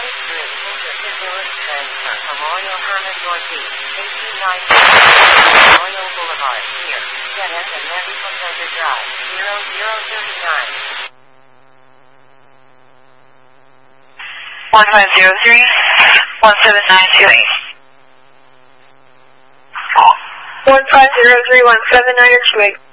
transfer from Royal Hammond Northeast, 1890 Royal Boulevard, near Dennis and Nancy Center Drive, 0039. 1503 17928. 1503 17928.